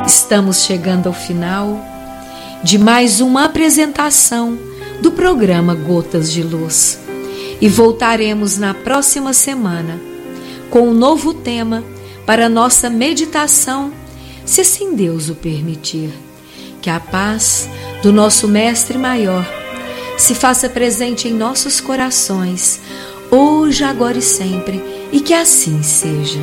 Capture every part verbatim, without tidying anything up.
Estamos chegando ao final de mais uma apresentação do programa Gotas de Luz e voltaremos na próxima semana com um novo tema para nossa meditação, se assim Deus o permitir. Que a paz do nosso Mestre Maior se faça presente em nossos corações, hoje, agora e sempre, e que assim seja.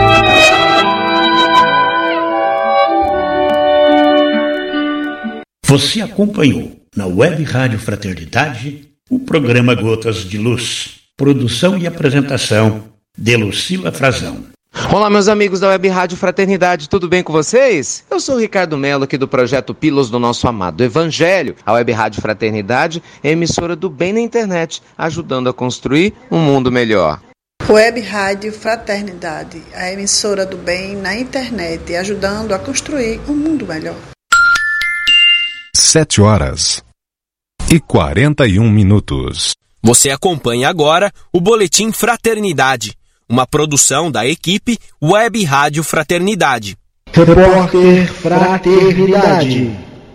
Você acompanhou na Web Rádio Fraternidade o programa Gotas de Luz. Produção e apresentação de Lucila Frazão. Olá, meus amigos da Web Rádio Fraternidade, tudo bem com vocês? Eu sou o Ricardo Melo, aqui do projeto Pílulas do Nosso Amado Evangelho. A Web Rádio Fraternidade é emissora do bem na internet, ajudando a construir um mundo melhor. Web Rádio Fraternidade, a emissora do bem na internet, ajudando a construir um mundo melhor. Sete horas e quarenta e um minutos. Você acompanha agora o Boletim Fraternidade, uma produção da equipe Web Rádio Fraternidade. Repórter Fraternidade.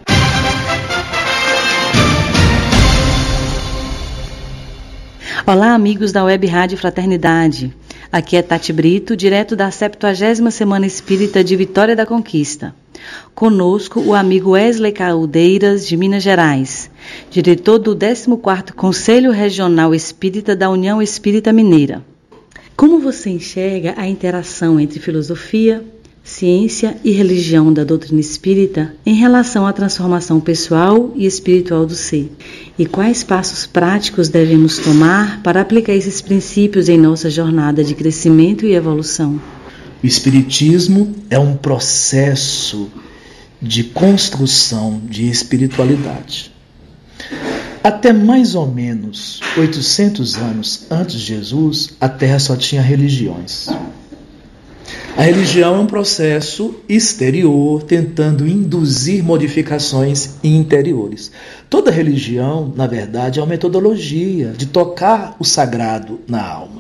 Olá, amigos da Web Rádio Fraternidade. Aqui é Tati Brito, direto da septuagésima Semana Espírita de Vitória da Conquista. Conosco o amigo Wesley Caldeiras, de Minas Gerais, diretor do décimo quarto Conselho Regional Espírita da União Espírita Mineira. Como você enxerga a interação entre filosofia, ciência e religião da doutrina espírita em relação à transformação pessoal e espiritual do ser? E quais passos práticos devemos tomar para aplicar esses princípios em nossa jornada de crescimento e evolução? O Espiritismo é um processo de construção de espiritualidade. Até mais ou menos oitocentos anos antes de Jesus, a Terra só tinha religiões. A religião é um processo exterior tentando induzir modificações interiores. Toda religião, na verdade, é uma metodologia de tocar o sagrado na alma.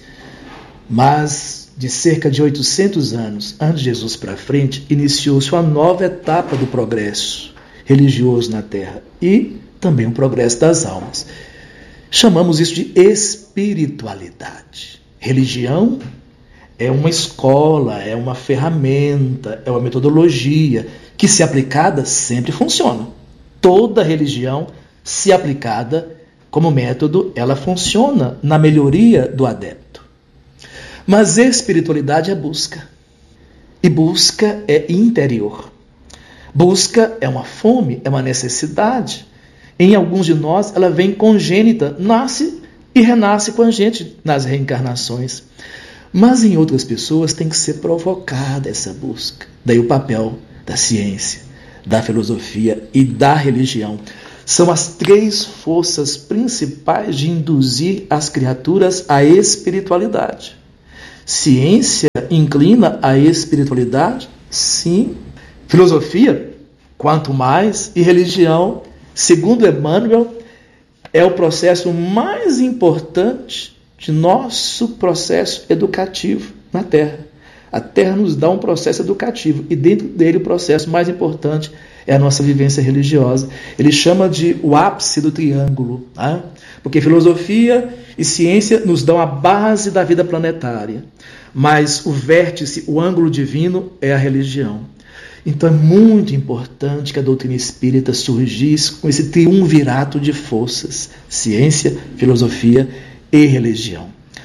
Mas de cerca de oitocentos anos antes de Jesus para frente, iniciou-se uma nova etapa do progresso religioso na Terra e também o progresso das almas. Chamamos isso de espiritualidade. Religião é uma escola, é uma ferramenta, é uma metodologia que, se aplicada, sempre funciona. Toda religião, se aplicada como método, ela funciona na melhoria do adepto. Mas espiritualidade é busca. E busca é interior. Busca é uma fome, é uma necessidade. Em alguns de nós, ela vem congênita, nasce e renasce com a gente nas reencarnações. Mas em outras pessoas tem que ser provocada essa busca. Daí o papel da ciência, da filosofia e da religião. São as três forças principais de induzir as criaturas à espiritualidade. Ciência inclina à espiritualidade? Sim. Filosofia? Quanto mais. E religião, segundo Emmanuel, é o processo mais importante de nosso processo educativo na Terra. A Terra nos dá um processo educativo e dentro dele o processo mais importante é a nossa vivência religiosa. Ele chama de o ápice do triângulo, né? Porque filosofia e ciência nos dão a base da vida planetária, mas o vértice, o ângulo divino é a religião. Então é muito importante que a doutrina espírita surgisse com esse triunvirato de forças, ciência, filosofia e religião.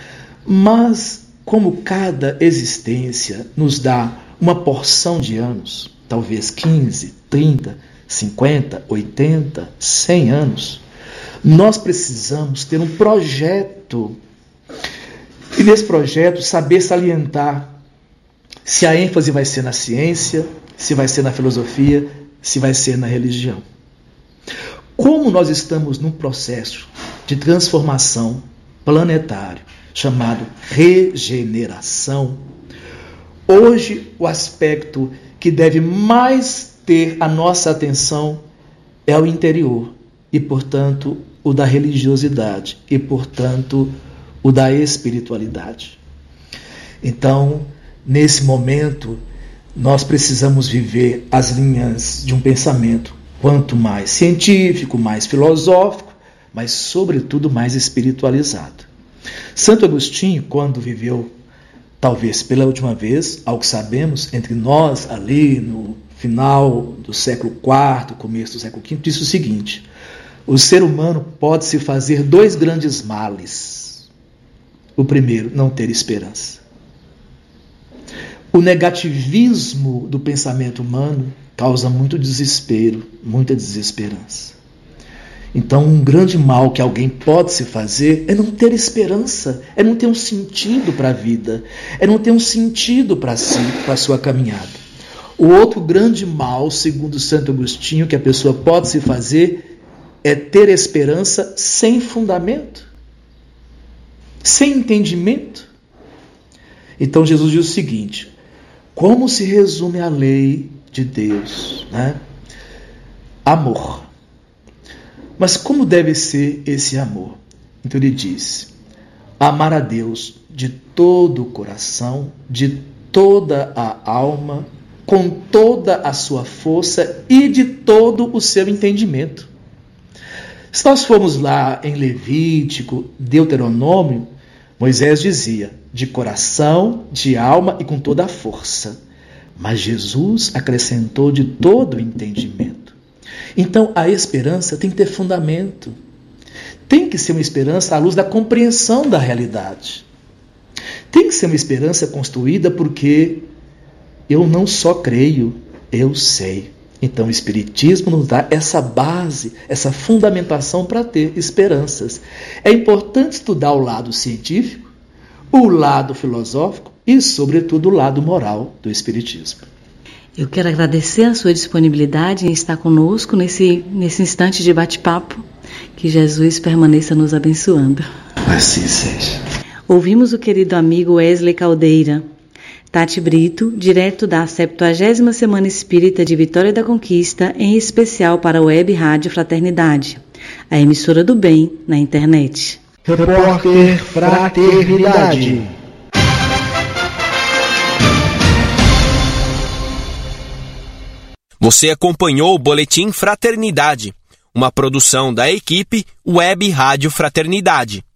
Mas como cada existência nos dá uma porção de anos, talvez quinze, trinta, cinquenta, oitenta, cem anos, nós precisamos ter um projeto e nesse projeto saber salientar se a ênfase vai ser na ciência, se vai ser na filosofia, se vai ser na religião. Como nós estamos num processo de transformação planetário chamado regeneração, hoje o aspecto que deve mais ter a nossa atenção é o interior e, portanto, o da religiosidade e, portanto, o da espiritualidade. Então, nesse momento nós precisamos viver as linhas de um pensamento quanto mais científico, mais filosófico, mas sobretudo mais espiritualizado. Santo Agostinho, quando viveu, talvez pela última vez, ao que sabemos, entre nós, ali no final do século quarto, começo do século quinto, disse o seguinte: o ser humano pode se fazer dois grandes males. O primeiro, não ter esperança. O negativismo do pensamento humano causa muito desespero, muita desesperança. Então, um grande mal que alguém pode se fazer é não ter esperança, é não ter um sentido para a vida, é não ter um sentido para si, para a sua caminhada. O outro grande mal, segundo Santo Agostinho, que a pessoa pode se fazer é ter esperança sem fundamento, sem entendimento. Então, Jesus diz o seguinte: como se resume a lei de Deus, né? Amor. Mas como deve ser esse amor? Então ele diz: amar a Deus de todo o coração, de toda a alma, com toda a sua força e de todo o seu entendimento. Se nós formos lá em Levítico, Deuteronômio, Moisés dizia: de coração, de alma e com toda a força. Mas Jesus acrescentou: de todo o entendimento. Então a esperança tem que ter fundamento. Tem que ser uma esperança à luz da compreensão da realidade. Tem que ser uma esperança construída porque eu não só creio, eu sei. Então o Espiritismo nos dá essa base, essa fundamentação para ter esperanças. É importante estudar o lado científico, o lado filosófico e, sobretudo, o lado moral do Espiritismo. Eu quero agradecer a sua disponibilidade em estar conosco nesse, nesse instante de bate-papo. Que Jesus permaneça nos abençoando. Assim seja. Ouvimos o querido amigo Wesley Caldeira. Tati Brito, direto da septuagésima Semana Espírita de Vitória da Conquista, em especial para a Web Rádio Fraternidade, a emissora do bem na internet. Repórter Fraternidade. Você acompanhou o Boletim Fraternidade, uma produção da equipe Web Rádio Fraternidade.